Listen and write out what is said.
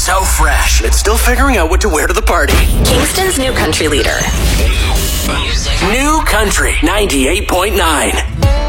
so fresh. It's still figuring out what to wear to the party. Kingston's new country leader. New Country 98.9.